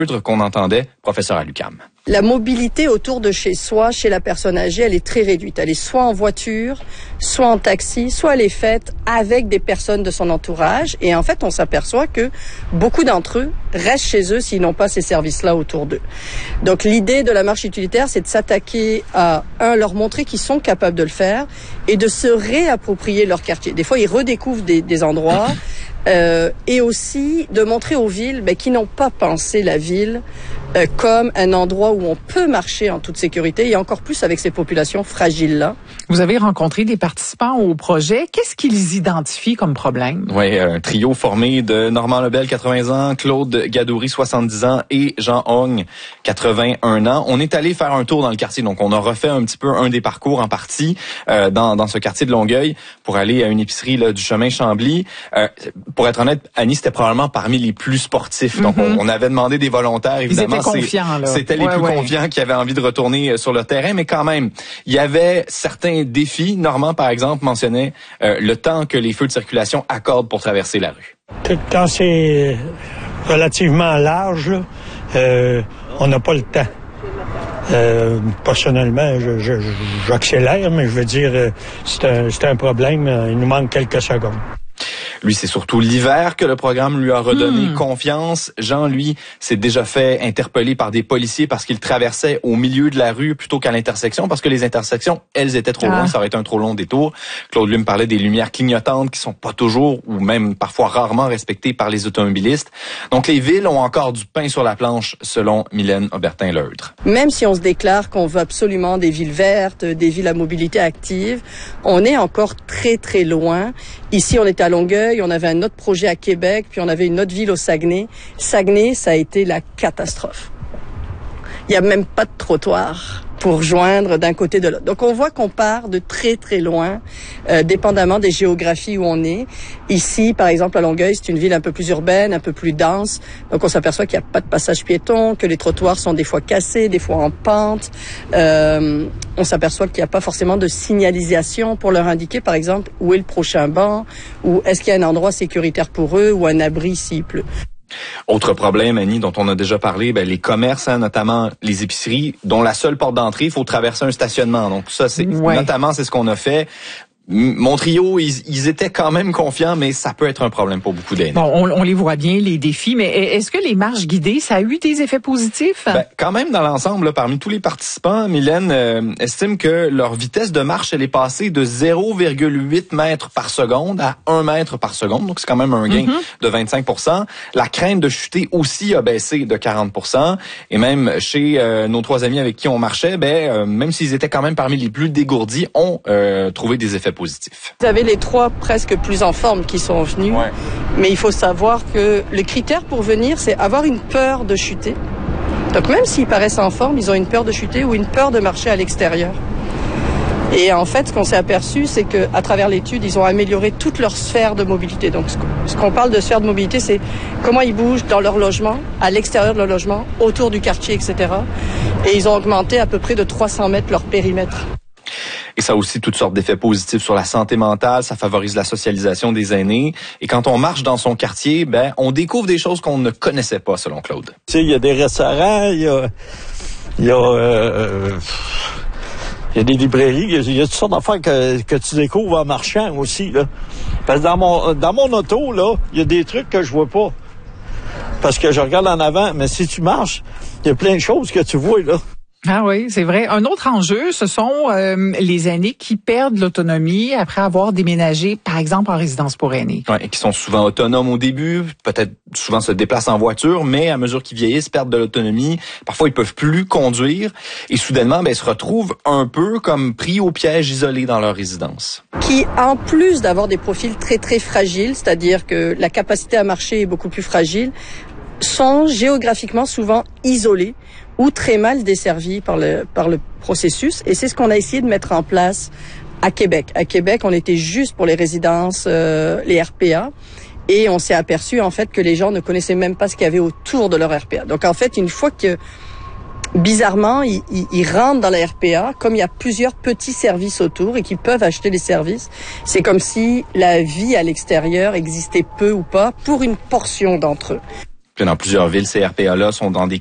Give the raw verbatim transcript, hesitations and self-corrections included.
qu'on entendait, professeur à l'U Q A M. La mobilité autour de chez soi, chez la personne âgée, elle est très réduite. Elle est soit en voiture, soit en taxi, soit elle est faite avec des personnes de son entourage. Et en fait, on s'aperçoit que beaucoup d'entre eux restent chez eux s'ils n'ont pas ces services-là autour d'eux. Donc l'idée de la marche utilitaire, c'est de s'attaquer à, un, leur montrer qu'ils sont capables de le faire et de se réapproprier leur quartier. Des fois, ils redécouvrent des, des endroits. Euh, et aussi de montrer aux villes ben, qui n'ont pas pensé la ville euh, comme un endroit où on peut marcher en toute sécurité et encore plus avec ces populations fragiles-là. Vous avez rencontré des participants au projet. Qu'est-ce qu'ils identifient comme problème? Oui, un trio formé de Normand Lebel, quatre-vingts ans, Claude Gadouri, soixante-dix ans et Jean Hogne, quatre-vingt-un ans. On est allé faire un tour dans le quartier, donc on a refait un petit peu un des parcours en partie euh, dans, dans ce quartier de Longueuil pour aller à une épicerie là, du chemin Chambly. Euh, Pour être honnête, Annie, c'était probablement parmi les plus sportifs. Donc, mm-hmm. on, on avait demandé des volontaires, évidemment. Ils étaient confiants, là. C'était les ouais, plus ouais. confiants qui avaient envie de retourner sur le terrain. Mais quand même, il y avait certains défis. Normand, par exemple, mentionnait euh, le temps que les feux de circulation accordent pour traverser la rue. Quand c'est relativement large, là, euh, on n'a pas le temps. Euh, personnellement, je, je, j'accélère, mais je veux dire, euh, c'est un, c'est un problème. Il nous manque quelques secondes. Lui, c'est surtout l'hiver que le programme lui a redonné hmm. confiance. Jean, lui, s'est déjà fait interpeller par des policiers parce qu'il traversait au milieu de la rue plutôt qu'à l'intersection, parce que les intersections, elles étaient trop ah. loin, ça aurait été un trop long détour. Claude, lui, me parlait des lumières clignotantes qui sont pas toujours, ou même parfois rarement respectées par les automobilistes. Donc, les villes ont encore du pain sur la planche, selon Mylène Aubertin-Leudre. Même si on se déclare qu'on veut absolument des villes vertes, des villes à mobilité active, on est encore très, très loin. Ici, on est à Longueuil, on avait un autre projet à Québec, puis on avait une autre ville au Saguenay. Saguenay, ça a été la catastrophe. Il n'y a même pas de trottoir pour joindre d'un côté de l'autre. Donc on voit qu'on part de très très loin, euh, dépendamment des géographies où on est. Ici, par exemple, à Longueuil, c'est une ville un peu plus urbaine, un peu plus dense. Donc on s'aperçoit qu'il n'y a pas de passage piéton, que les trottoirs sont des fois cassés, des fois en pente. Euh, on s'aperçoit qu'il n'y a pas forcément de signalisation pour leur indiquer, par exemple, où est le prochain banc, ou est-ce qu'il y a un endroit sécuritaire pour eux, ou un abri s'il pleut. Autre problème, Annie, dont on a déjà parlé, ben, les commerces, hein, notamment les épiceries, dont la seule porte d'entrée, il faut traverser un stationnement. Donc ça, c'est ouais. notamment c'est ce qu'on a fait. Mon trio, ils, ils étaient quand même confiants, mais ça peut être un problème pour beaucoup d'aînés. Bon, on, on les voit bien, les défis, mais est-ce que les marches guidées, ça a eu des effets positifs? Ben, quand même, dans l'ensemble, là, parmi tous les participants, Mylène euh, estime que leur vitesse de marche, elle est passée de zéro virgule huit mètres par seconde à un mètre par seconde. Donc, c'est quand même un gain mm-hmm. de vingt-cinq pour cent. La crainte de chuter aussi a baissé de quarante pour cent. Et même chez euh, nos trois amis avec qui on marchait, ben, euh, même s'ils étaient quand même parmi les plus dégourdis, ont euh, trouvé des effets positif. Vous avez les trois presque plus en forme qui sont venus, ouais. mais il faut savoir que le critère pour venir, c'est avoir une peur de chuter. Donc même s'ils paraissent en forme, ils ont une peur de chuter ou une peur de marcher à l'extérieur. Et en fait, ce qu'on s'est aperçu, c'est qu'à travers l'étude, ils ont amélioré toute leur sphère de mobilité. Donc ce qu'on parle de sphère de mobilité, c'est comment ils bougent dans leur logement, à l'extérieur de leur logement, autour du quartier, et cetera. Et ils ont augmenté à peu près de trois cents mètres leur périmètre. Et ça a aussi toutes sortes d'effets positifs sur la santé mentale, ça favorise la socialisation des aînés. Et quand on marche dans son quartier, ben on découvre des choses qu'on ne connaissait pas, selon Claude. Tu sais, il y a des restaurants, il y a, il y a, euh, il y a des librairies, il y a toutes sortes d'affaires que, que tu découvres en marchant aussi, là. Parce que dans mon, dans mon auto, là, il y a des trucs que je vois pas. Parce que je regarde en avant, mais si tu marches, il y a plein de choses que tu vois, là. Ah oui, c'est vrai. Un autre enjeu, ce sont euh, les aînés qui perdent l'autonomie après avoir déménagé, par exemple, en résidence pour aînés. Ouais, et qui sont souvent autonomes au début, peut-être souvent se déplacent en voiture, mais à mesure qu'ils vieillissent, perdent de l'autonomie. Parfois, ils peuvent plus conduire et soudainement, ben, ils se retrouvent un peu comme pris au piège, isolés dans leur résidence. Qui, en plus d'avoir des profils très, très fragiles, c'est-à-dire que la capacité à marcher est beaucoup plus fragile, sont géographiquement souvent isolés ou très mal desservis par le, par le processus. Et c'est ce qu'on a essayé de mettre en place à Québec. À Québec, on était juste pour les résidences, euh, les R P A. Et on s'est aperçu, en fait, que les gens ne connaissaient même pas ce qu'il y avait autour de leur R P A. Donc, en fait, une fois que, bizarrement, ils, ils, ils rentrent dans la R P A, comme il y a plusieurs petits services autour et qu'ils peuvent acheter les services, c'est comme si la vie à l'extérieur existait peu ou pas pour une portion d'entre eux. Puis dans plusieurs villes, ces R P A-là sont dans des